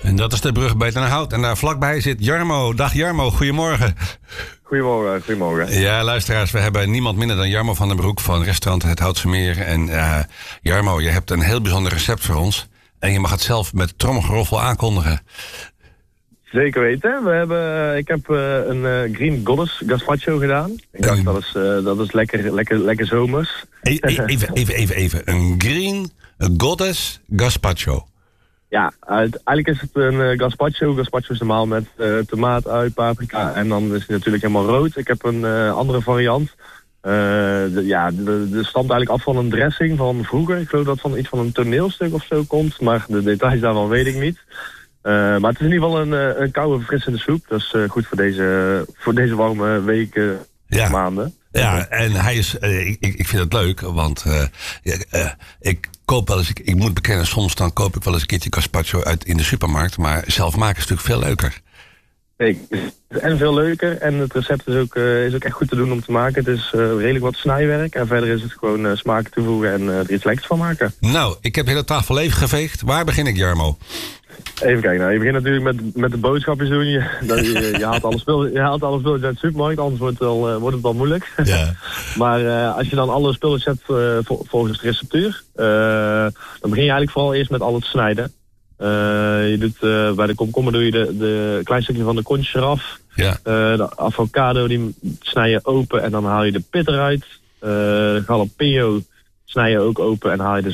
En dat is de brug bij Den Hout. En daar vlakbij zit Jarmo. Dag Jarmo, goedemorgen. Goedemorgen. Ja, luisteraars, we hebben niemand minder dan Jarmo van den Broek van restaurant Het Houtse Meer. En Jarmo, je hebt een heel bijzonder recept voor ons. En je mag het zelf met trommelgeroffel aankondigen. Zeker weten. Ik heb een Green Goddess gazpacho gedaan. Ik dacht, dat is lekker zomers. Even. Een Green Goddess gazpacho. Ja, eigenlijk is het een gazpacho. Gazpacho is normaal met tomaat, ui, paprika en dan is het natuurlijk helemaal rood. Ik heb een andere variant. De stamt eigenlijk af van een dressing van vroeger. Ik geloof dat van iets van een toneelstuk of zo komt, maar de details daarvan weet ik niet. Maar het is in ieder geval een koude, verfrissende soep. Dat is goed voor deze warme weken, maanden. Ja, en hij is. Ik vind het leuk, want ik koop wel eens. Ik moet bekennen, soms dan koop ik wel eens een keertje gazpacho uit in de supermarkt. Maar zelf maken is natuurlijk veel leuker. En veel leuker. En het recept is ook echt goed te doen om te maken. Het is redelijk wat snijwerk. En verder is het gewoon smaak toevoegen en er iets lekkers van maken. Nou, ik heb de hele tafel leeg geveegd. Waar begin ik, Jarmo? Even kijken. Nou, je begint natuurlijk met de boodschapjes doen. Je haalt alle spulletjes uit de supermarkt. Anders wordt het wel moeilijk. Ja. Maar als je dan alle spulletjes hebt volgens de receptuur. Dan begin je eigenlijk vooral eerst met alles te snijden. Je doet bij de komkommer doe je de klein stukje van de kontjes eraf. Ja. De avocado die snij je open en dan haal je de pit eruit. De jalapeno snij je ook open en haal je de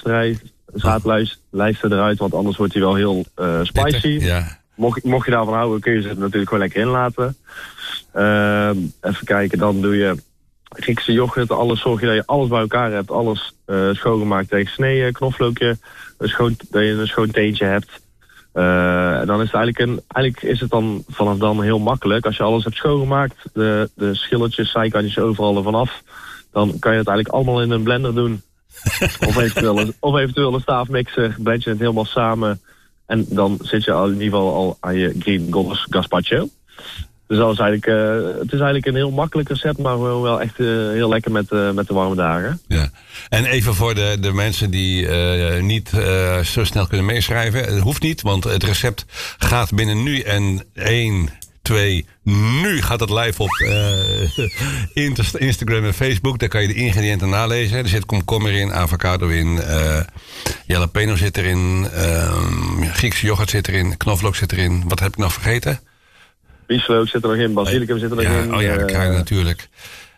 zaadlijsten eruit, want anders wordt hij wel heel spicy. Ja. Mocht je daarvan houden, kun je ze natuurlijk gewoon lekker in laten. Even kijken, dan doe je Griekse yoghurt, zorg je dat je alles bij elkaar hebt. Alles schoongemaakt tegen snee, knoflookje, dat je een schoon teentje hebt. En dan is het eigenlijk is het dan vanaf dan heel makkelijk. Als je alles hebt schoongemaakt, de schilletjes, zijkantjes overal ervan af, dan kan je het eigenlijk allemaal in een blender doen. Of eventueel een staafmixer, blend je het helemaal samen. En dan zit je in ieder geval al aan je Green Goddess gazpacho. Dus dat is het is eigenlijk een heel makkelijk recept, maar wel echt heel lekker met de warme dagen. Ja. En even voor de mensen die niet zo snel kunnen meeschrijven. Het hoeft niet, want het recept gaat binnen nu en 1, 2... Nu gaat het live op Instagram en Facebook. Daar kan je de ingrediënten nalezen. Er zit komkommer in, avocado in, jalapeno zit erin, Griekse yoghurt zit erin, knoflook zit erin. Wat heb ik nog vergeten? Bieslook zit er nog in, basilicum zit er nog in. Oh ja, de kruiden natuurlijk.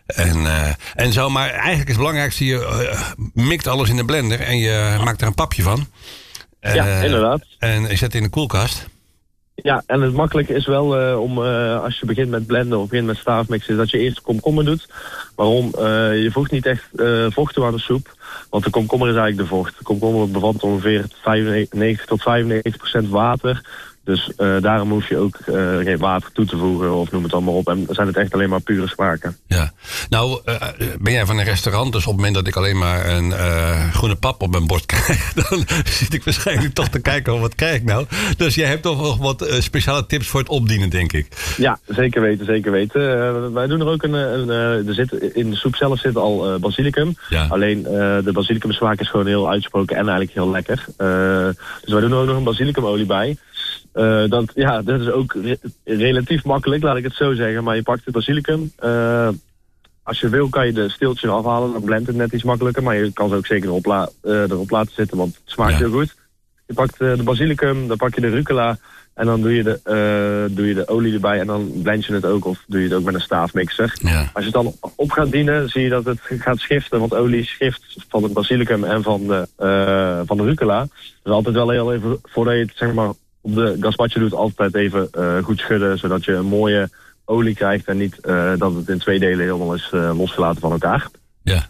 En zo, maar eigenlijk is het belangrijkste, je mikt alles in de blender en je maakt er een papje van. Ja, inderdaad. En je zet het in de koelkast. Ja, en het makkelijke is wel om als je begint met blenden of begint met staafmixen, is dat je eerst de komkommer doet. Waarom? Je voegt niet echt vocht toe aan de soep, want de komkommer is eigenlijk de vocht. De komkommer bevat ongeveer 95 tot 95% water. Dus daarom hoef je ook geen water toe te voegen of noem het allemaal op. En dan zijn het echt alleen maar pure smaken. Ja. Nou, ben jij van een restaurant, dus op het moment dat ik alleen maar een groene pap op mijn bord krijg, dan zit ik waarschijnlijk toch te kijken, wat krijg ik nou? Dus jij hebt toch nog wat speciale tips voor het opdienen, denk ik. Ja, zeker weten. Wij doen er ook in de soep zelf zit al basilicum. Ja. Alleen de basilicum smaak is gewoon heel uitgesproken en eigenlijk heel lekker. Dus wij doen er ook nog een basilicumolie bij. Dat is ook relatief makkelijk, laat ik het zo zeggen. Maar je pakt de basilicum. Als je wil kan je de steeltjes afhalen. Dan blendt het net iets makkelijker. Maar je kan ze ook zeker erop laten zitten, want het smaakt heel goed. Je pakt de basilicum, dan pak je de rucola. En dan doe je de olie erbij. En dan blend je het ook, of doe je het ook met een staafmixer. Ja. Als je het dan op gaat dienen, zie je dat het gaat schiften. Want olie schift van het basilicum en van de rucola. Dus altijd wel heel even, voordat je het zeg maar op de gazpacho doet, altijd even goed schudden, zodat je een mooie olie krijgt en niet dat het in 2 delen helemaal is losgelaten van elkaar. Ja.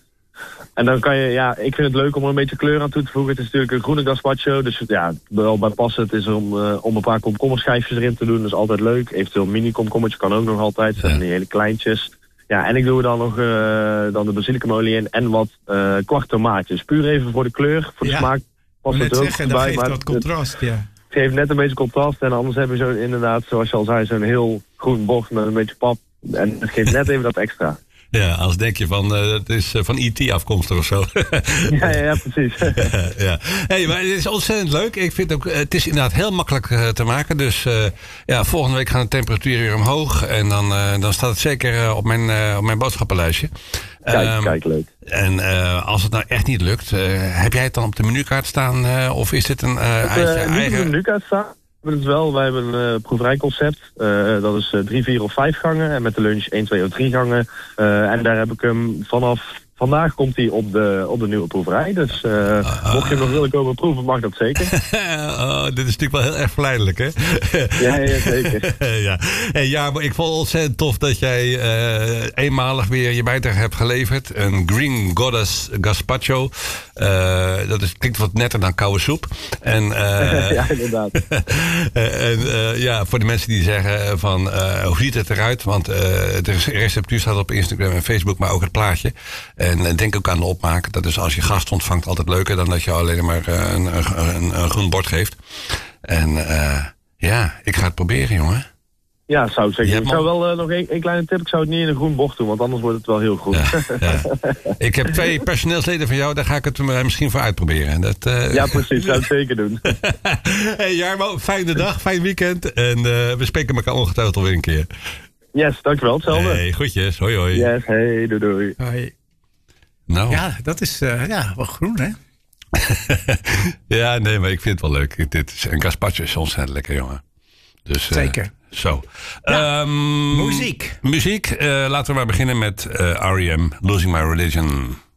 En dan kan je, ik vind het leuk om er een beetje kleur aan toe te voegen. Het is natuurlijk een groene gazpacho, dus wel bij passen. Het is om een paar komkommerschijfjes erin te doen, dat is altijd leuk. Eventueel een mini-komkommertje kan ook nog altijd, zijn die hele kleintjes. Ja, en ik doe er dan nog de basilicumolie in en wat kwart tomaatjes. Puur even voor de kleur, voor de smaak. Pas het er ook bij. Dat geeft wat contrast, Het geeft net een beetje contrast en anders heb je zo inderdaad, zoals je al zei, zo'n heel groen bord met een beetje pap. En het geeft net even dat extra. Ja, als denk je van, het is van E.T. afkomstig of zo. ja, precies. Ja. Hey, maar het is ontzettend leuk. Ik vind ook, het is inderdaad heel makkelijk te maken. Dus volgende week gaan de temperaturen weer omhoog. En dan staat het zeker op mijn boodschappenlijstje. Kijk, leuk. En als het nou echt niet lukt, heb jij het dan op de menukaart staan? Of is dit een eigen... Niet op de menukaart staan. Wij hebben een proeverijconcept. Dat is 3, 4 of 5 gangen. En met de lunch 1, 2 of 3 gangen. En daar heb ik hem vanaf... Vandaag komt hij op de nieuwe proeverij. Dus mocht je hem nog willen komen proeven, mag dat zeker. Dit is natuurlijk wel heel erg verleidelijk, hè? Ja, zeker. Ja. Hey, maar ik vond het ontzettend tof dat jij eenmalig weer je bijdrage hebt geleverd. Een Green Goddess Gazpacho. Klinkt wat netter dan koude soep. En, ja, inderdaad. En voor de mensen die zeggen van hoe ziet het eruit? Want de receptuur staat op Instagram en Facebook, maar ook het plaatje. En denk ook aan de opmaak. Dat is als je gast ontvangt altijd leuker dan dat je alleen maar een groen bord geeft. En ik ga het proberen, jongen. Ja, zou ik zeggen. Ik zou wel nog één kleine tip. Ik zou het niet in een groen bord doen, want anders wordt het wel heel groen. Ja. Ik heb 2 personeelsleden van jou, daar ga ik het misschien voor uitproberen. Ja, precies. Zou ik zeker doen. Hey Jarmo, fijne dag, fijn weekend. En we spreken elkaar ongetwijfeld alweer een keer. Yes, dankjewel. Hetzelfde. Hey, groetjes. Hoi, hoi. Yes, hey, doei. Hoi. Nou. Ja, dat is wel groen, hè? Ja, nee, maar ik vind het wel leuk. Een gazpacho is ontzettend lekker, jongen. Dus, zeker. Zo. Ja, muziek. Laten we maar beginnen met R.E.M. Losing My Religion.